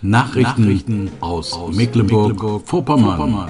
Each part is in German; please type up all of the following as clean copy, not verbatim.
Nachrichten aus Mecklenburg-Vorpommern.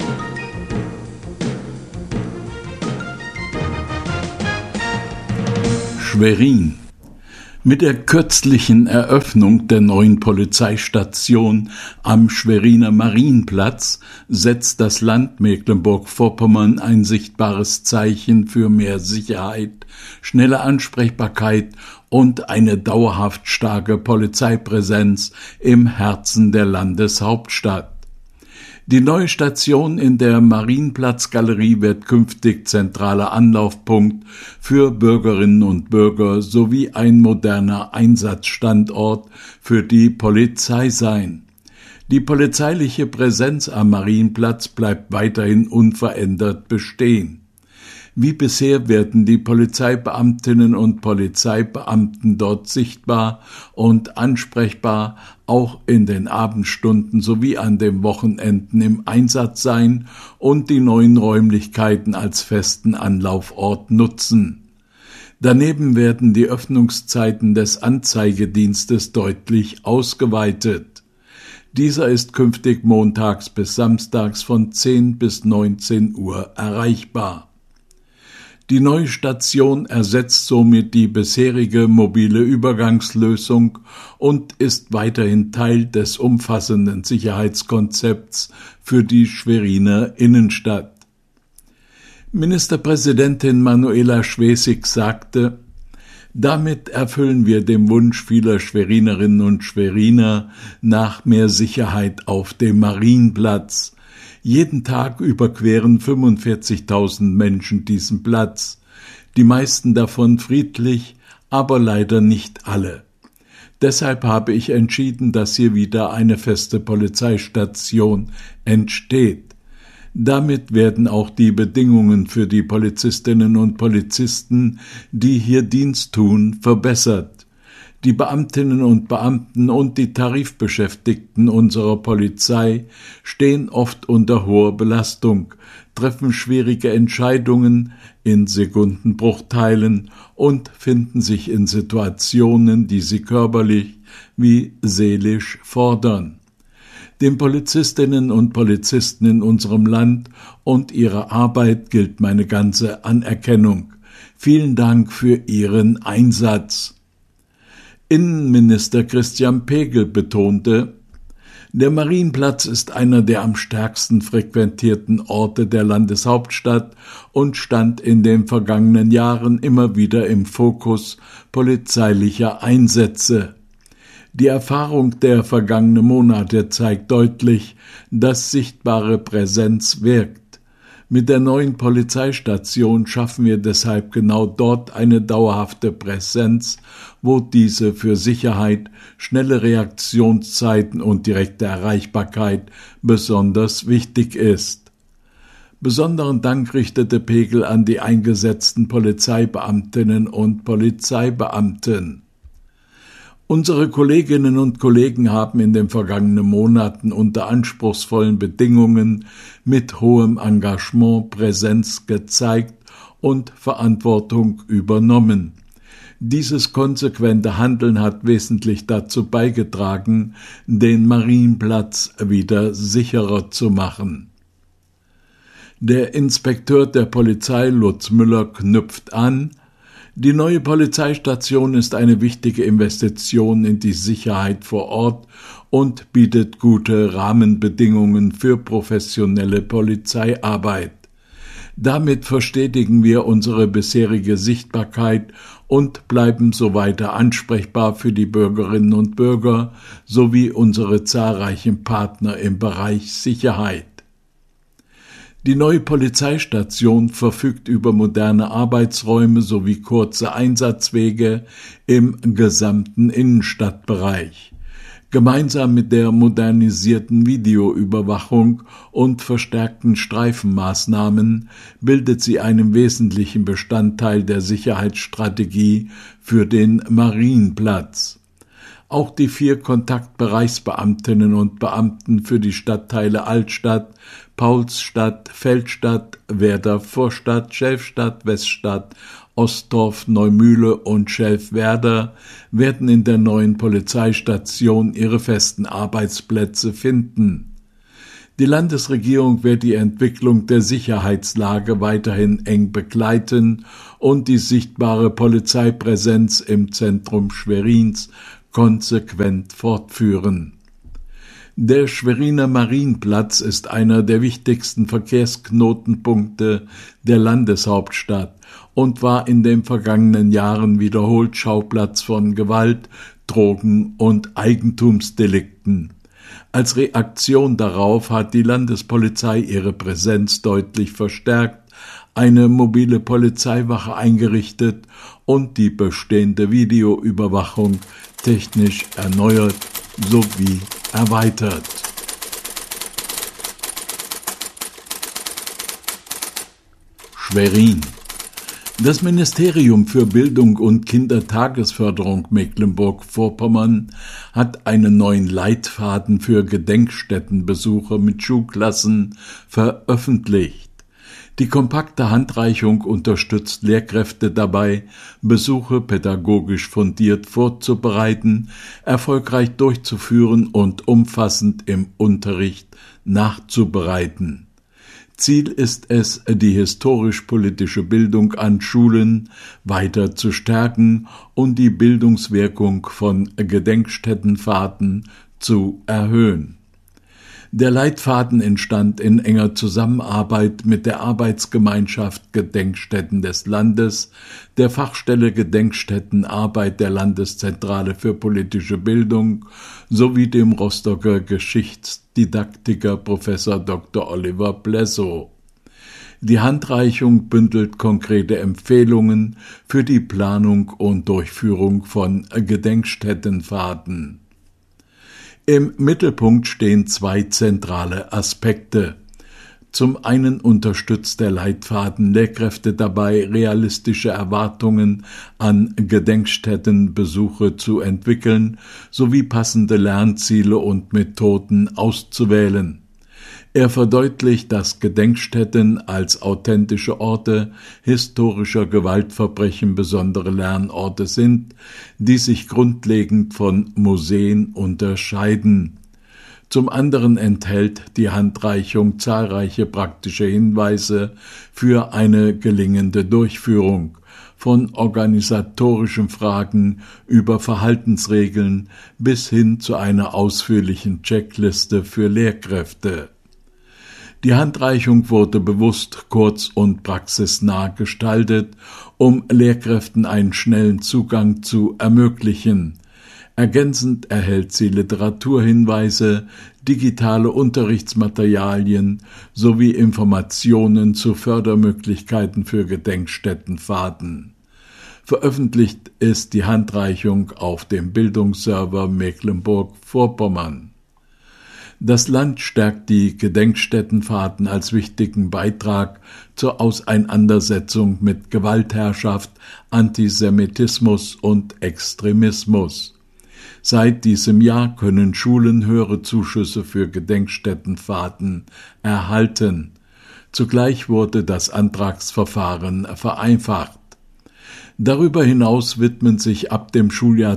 Schwerin. Mit der kürzlichen Eröffnung der neuen Polizeistation am Schweriner Marienplatz setzt das Land Mecklenburg-Vorpommern ein sichtbares Zeichen für mehr Sicherheit, schnelle Ansprechbarkeit und eine dauerhaft starke Polizeipräsenz im Herzen der Landeshauptstadt. Die neue Station in der Marienplatzgalerie wird künftig zentraler Anlaufpunkt für Bürgerinnen und Bürger sowie ein moderner Einsatzstandort für die Polizei sein. Die polizeiliche Präsenz am Marienplatz bleibt weiterhin unverändert bestehen. Wie bisher werden die Polizeibeamtinnen und Polizeibeamten dort sichtbar und ansprechbar, auch in den Abendstunden sowie an den Wochenenden im Einsatz sein und die neuen Räumlichkeiten als festen Anlaufort nutzen. Daneben werden die Öffnungszeiten des Anzeigedienstes deutlich ausgeweitet. Dieser ist künftig montags bis samstags von 10 bis 19 Uhr erreichbar. Die neue Station ersetzt somit die bisherige mobile Übergangslösung und ist weiterhin Teil des umfassenden Sicherheitskonzepts für die Schweriner Innenstadt. Ministerpräsidentin Manuela Schwesig sagte: Damit erfüllen wir den Wunsch vieler Schwerinerinnen und Schweriner nach mehr Sicherheit auf dem Marienplatz. Jeden Tag überqueren 45.000 Menschen diesen Platz, die meisten davon friedlich, aber leider nicht alle. Deshalb habe ich entschieden, dass hier wieder eine feste Polizeistation entsteht. Damit werden auch die Bedingungen für die Polizistinnen und Polizisten, die hier Dienst tun, verbessert. Die Beamtinnen und Beamten und die Tarifbeschäftigten unserer Polizei stehen oft unter hoher Belastung, treffen schwierige Entscheidungen in Sekundenbruchteilen und finden sich in Situationen, die sie körperlich wie seelisch fordern. Den Polizistinnen und Polizisten in unserem Land und ihrer Arbeit gilt meine ganze Anerkennung. Vielen Dank für Ihren Einsatz. Innenminister Christian Pegel betonte: Der Marienplatz ist einer der am stärksten frequentierten Orte der Landeshauptstadt und stand in den vergangenen Jahren immer wieder im Fokus polizeilicher Einsätze. Die Erfahrung der vergangenen Monate zeigt deutlich, dass sichtbare Präsenz wirkt. Mit der neuen Polizeistation schaffen wir deshalb genau dort eine dauerhafte Präsenz, wo diese für Sicherheit, schnelle Reaktionszeiten und direkte Erreichbarkeit besonders wichtig ist. Besonderen Dank richtete Pegel an die eingesetzten Polizeibeamtinnen und Polizeibeamten. Unsere Kolleginnen und Kollegen haben in den vergangenen Monaten unter anspruchsvollen Bedingungen mit hohem Engagement Präsenz gezeigt und Verantwortung übernommen. Dieses konsequente Handeln hat wesentlich dazu beigetragen, den Marienplatz wieder sicherer zu machen. Der Inspekteur der Polizei Lutz Müller knüpft an: Die neue Polizeistation ist eine wichtige Investition in die Sicherheit vor Ort und bietet gute Rahmenbedingungen für professionelle Polizeiarbeit. Damit verstetigen wir unsere bisherige Sichtbarkeit und bleiben so weiter ansprechbar für die Bürgerinnen und Bürger sowie unsere zahlreichen Partner im Bereich Sicherheit. Die neue Polizeistation verfügt über moderne Arbeitsräume sowie kurze Einsatzwege im gesamten Innenstadtbereich. Gemeinsam mit der modernisierten Videoüberwachung und verstärkten Streifenmaßnahmen bildet sie einen wesentlichen Bestandteil der Sicherheitsstrategie für den Marienplatz. Auch die 4 Kontaktbereichsbeamtinnen und Beamten für die Stadtteile Altstadt, Paulsstadt, Feldstadt, Werder Vorstadt, Schelfstadt, Weststadt Ostdorf, Neumühle und Schelfwerder werden in der neuen Polizeistation ihre festen Arbeitsplätze finden. Die Landesregierung wird die Entwicklung der Sicherheitslage weiterhin eng begleiten und die sichtbare Polizeipräsenz im Zentrum Schwerins konsequent fortführen. Der Schweriner Marienplatz ist einer der wichtigsten Verkehrsknotenpunkte der Landeshauptstadt und war in den vergangenen Jahren wiederholt Schauplatz von Gewalt, Drogen- und Eigentumsdelikten. Als Reaktion darauf hat die Landespolizei ihre Präsenz deutlich verstärkt, eine mobile Polizeiwache eingerichtet und die bestehende Videoüberwachung technisch erneuert sowie erweitert. Schwerin. Das Ministerium für Bildung und Kindertagesförderung Mecklenburg-Vorpommern hat einen neuen Leitfaden für Gedenkstättenbesucher mit Schulklassen veröffentlicht. Die kompakte Handreichung unterstützt Lehrkräfte dabei, Besuche pädagogisch fundiert vorzubereiten, erfolgreich durchzuführen und umfassend im Unterricht nachzubereiten. Ziel ist es, die historisch-politische Bildung an Schulen weiter zu stärken und die Bildungswirkung von Gedenkstättenfahrten zu erhöhen. Der Leitfaden entstand in enger Zusammenarbeit mit der Arbeitsgemeinschaft Gedenkstätten des Landes, der Fachstelle Gedenkstättenarbeit der Landeszentrale für politische Bildung sowie dem Rostocker Geschichtsdidaktiker Professor Dr. Oliver Plessow. Die Handreichung bündelt konkrete Empfehlungen für die Planung und Durchführung von Gedenkstättenfahrten. Im Mittelpunkt stehen zwei zentrale Aspekte. Zum einen unterstützt der Leitfaden Lehrkräfte dabei, realistische Erwartungen an Gedenkstättenbesuche zu entwickeln, sowie passende Lernziele und Methoden auszuwählen. Er verdeutlicht, dass Gedenkstätten als authentische Orte historischer Gewaltverbrechen besondere Lernorte sind, die sich grundlegend von Museen unterscheiden. Zum anderen enthält die Handreichung zahlreiche praktische Hinweise für eine gelingende Durchführung, von organisatorischen Fragen über Verhaltensregeln bis hin zu einer ausführlichen Checkliste für Lehrkräfte. Die Handreichung wurde bewusst kurz und praxisnah gestaltet, um Lehrkräften einen schnellen Zugang zu ermöglichen. Ergänzend erhält sie Literaturhinweise, digitale Unterrichtsmaterialien sowie Informationen zu Fördermöglichkeiten für Gedenkstättenfahrten. Veröffentlicht ist die Handreichung auf dem Bildungsserver Mecklenburg-Vorpommern. Das Land stärkt die Gedenkstättenfahrten als wichtigen Beitrag zur Auseinandersetzung mit Gewaltherrschaft, Antisemitismus und Extremismus. Seit diesem Jahr können Schulen höhere Zuschüsse für Gedenkstättenfahrten erhalten. Zugleich wurde das Antragsverfahren vereinfacht. Darüber hinaus widmen sich ab dem Schuljahr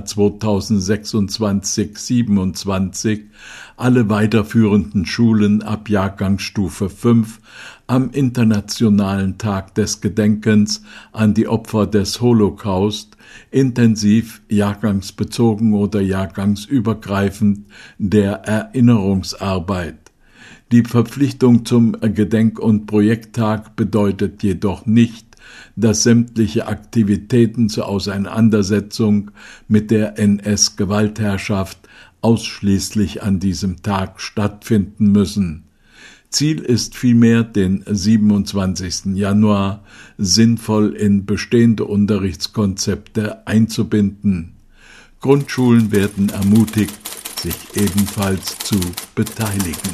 2026/27 alle weiterführenden Schulen ab Jahrgangsstufe 5 am Internationalen Tag des Gedenkens an die Opfer des Holocaust intensiv jahrgangsbezogen oder jahrgangsübergreifend der Erinnerungsarbeit. Die Verpflichtung zum Gedenk- und Projekttag bedeutet jedoch nicht, dass sämtliche Aktivitäten zur Auseinandersetzung mit der NS-Gewaltherrschaft ausschließlich an diesem Tag stattfinden müssen. Ziel ist vielmehr, den 27. Januar sinnvoll in bestehende Unterrichtskonzepte einzubinden. Grundschulen werden ermutigt, sich ebenfalls zu beteiligen.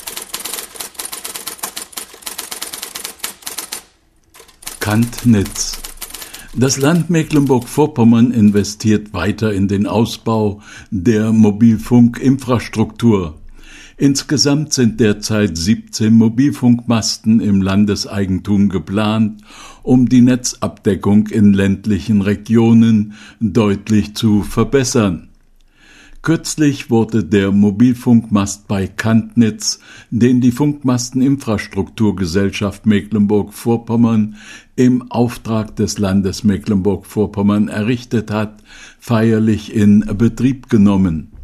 Kantnitz. Das Land Mecklenburg-Vorpommern investiert weiter in den Ausbau der Mobilfunkinfrastruktur. Insgesamt sind derzeit 17 Mobilfunkmasten im Landeseigentum geplant, um die Netzabdeckung in ländlichen Regionen deutlich zu verbessern. Kürzlich wurde der Mobilfunkmast bei Kantnitz, den die Funkmasteninfrastrukturgesellschaft Mecklenburg-Vorpommern im Auftrag des Landes Mecklenburg-Vorpommern errichtet hat, feierlich in Betrieb genommen.